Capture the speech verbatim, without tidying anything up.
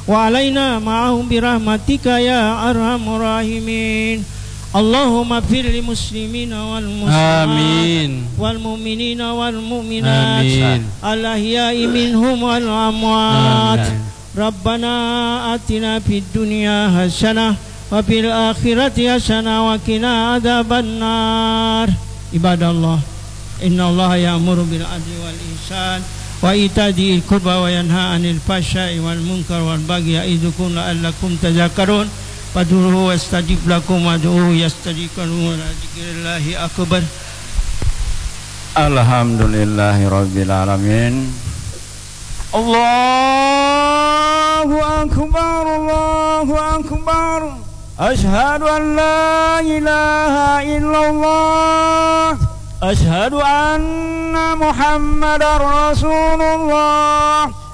وعلينا معهم برحمتك يا أرحم الراحمين. اللهم اغفر للمسلمين والمسلمات آمين والمؤمنين والمؤمنات آمين الأحياء منهم والأموات. آمين. ربنا آتنا في الدنيا حسنة وفي الآخرة حسنة وقنا عذاب النار. عباد الله إن الله يأمر بالعدل والإحسان وإيتاء ذي القربى وينهى عن الفحشاء والمنكر والبغي يعظكم لعلكم تذكرون. فادعوه واستجب لكم وادعوه يستجب لكم ولذكر الله أكبر. Alhamdulillahi Rabbil Alamin. Allahu Akbar, Allahu Akbar. Ashhadu an la ilaha illallah. Ashhadu anna Muhammadar Rasulullah.